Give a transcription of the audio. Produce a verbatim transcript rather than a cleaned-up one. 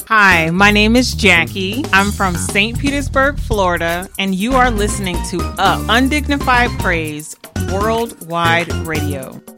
Hi, my name is Jackie. I'm from Saint Petersburg, Florida, and you are listening to Up, Undignified Praise Worldwide Radio.